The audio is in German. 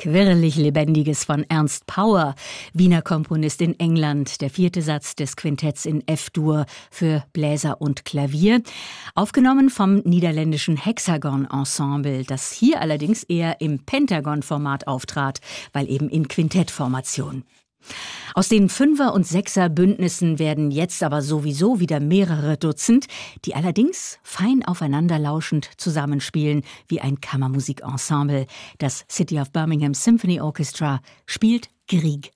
Quirlig Lebendiges von Ernst Pauer, Wiener Komponist in England, der 4. Satz des Quintetts in F-Dur für Bläser und Klavier, aufgenommen vom niederländischen Hexagon Ensemble, das hier allerdings eher im Pentagon-Format auftrat, weil eben in Quintettformation. Aus den 5er- und 6er-Bündnissen werden jetzt aber sowieso wieder mehrere Dutzend, die allerdings fein aufeinander lauschend zusammenspielen wie ein Kammermusikensemble. Das City of Birmingham Symphony Orchestra spielt Grieg.